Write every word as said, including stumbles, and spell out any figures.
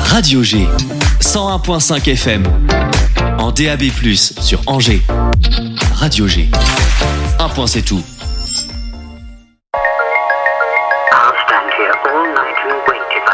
Radio G, cent un virgule cinq F M, en D A B plus, sur Angers. Radio G, un point c'est tout. I'll stand here all night and wait.